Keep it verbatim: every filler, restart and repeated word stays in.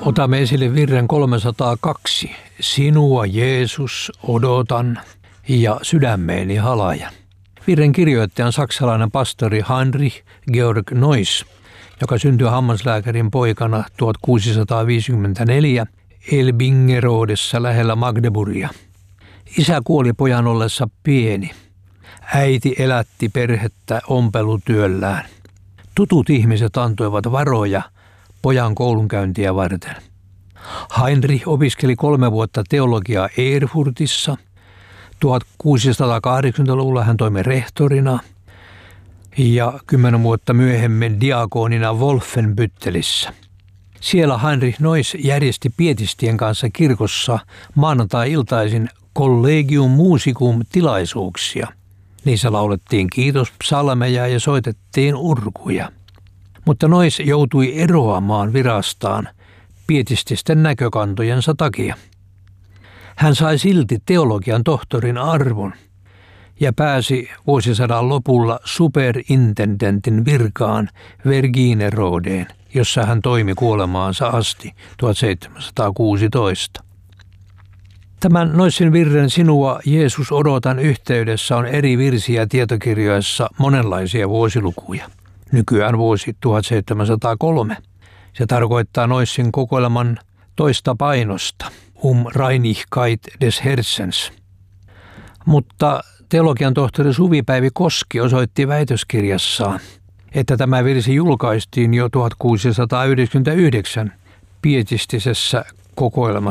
Otamme esille virren kolmesataakaksi. Sinua, Jeesus, odotan ja sydämeeni halajan. Virren kirjoittaja on saksalainen pastori Heinrich Georg Neuss, joka syntyi hammaslääkärin poikana tuhatkuusisataaviisikymmentäneljä Elbingerodessa lähellä Magdeburgia. Isä kuoli pojan ollessa pieni. Äiti elätti perhettä ompelutyöllään. Tutut ihmiset antoivat varoja pojan koulunkäyntiä varten. Heinrich opiskeli kolme vuotta teologiaa Erfurtissa. tuhatkuusisataakahdeksankymmentäluvulla hän toimi rehtorina ja kymmenen vuotta myöhemmin diakonina Wolfenbüttelissä. Siellä Heinrich Neuss järjesti pietistien kanssa kirkossa maanantai-iltaisin Collegium Musicum -tilaisuuksia. Niissä laulettiin kiitospsalmeja ja soitettiin urkuja. Mutta Neuss joutui eroamaan virastaan pietististen näkökantojensa takia. Hän sai silti teologian tohtorin arvon ja pääsi vuosisadan lopulla superintendentin virkaan Verginerodeen, jossa hän toimi kuolemaansa asti tuhatseitsemänsataakuusitoista. Tämän Neussin virren Sinua, Jeesus, odotan yhteydessä on eri virsiä tietokirjoissa monenlaisia vuosilukuja. Nykyään vuosi tuhatseitsemänsataakolme. Se tarkoittaa Neussin kokoelman toista painosta, Um Reinigkeit des Herzens. Mutta teologian tohtori Suvi-Päivi Koski osoitti väitöskirjassaan, että tämä virsi julkaistiin jo tuhatkuusisataayhdeksänkymmentäyhdeksän pietistisessä kokoelmassa